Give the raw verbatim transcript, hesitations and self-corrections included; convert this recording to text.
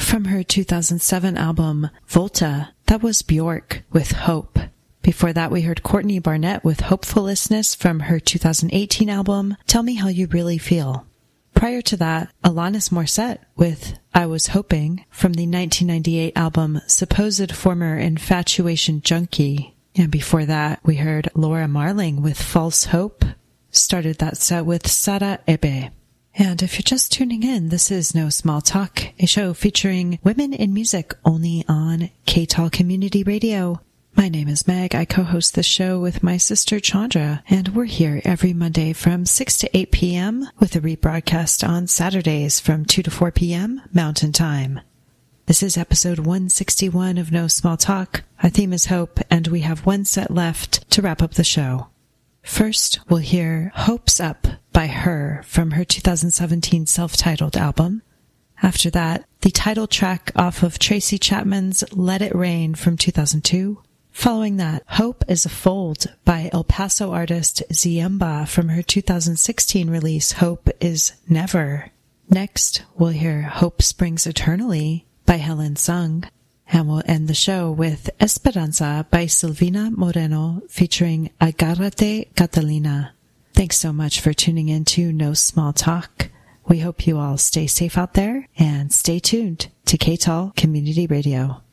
From her two thousand seven album, Volta, that was Bjork with Hope. Before that, we heard Courtney Barnett with Hopefulness from her two thousand eighteen album, Tell Me How You Really Feel. Prior to that, Alanis Morissette with I Was Hoping from the nineteen ninety-eight album Supposed Former Infatuation Junkie. And before that, we heard Laura Marling with False Hope. Started that set with Sara Ebe. And if you're just tuning in, this is No Small Talk, a show featuring women in music only on K-Tal Community Radio. My name is Meg. I co-host the show with my sister Chandra, and we're here every Monday from six to eight p.m. with a rebroadcast on Saturdays from two to four p.m. Mountain Time. This is episode one sixty-one of No Small Talk. Our theme is hope, and we have one set left to wrap up the show. First, we'll hear Hope's Up by Her from her two thousand seventeen self-titled album. After that, the title track off of Tracy Chapman's Let It Rain from two thousand two. Following that, Hope is a Fold by El Paso artist Ziemba from her two thousand sixteen release Hope is Never. Next, we'll hear Hope Springs Eternally by Helen Sung. And we'll end the show with Esperanza by Silvina Moreno featuring Agárrate Catalina. Thanks so much for tuning in to No Small Talk. We hope you all stay safe out there and stay tuned to K-Tal Community Radio.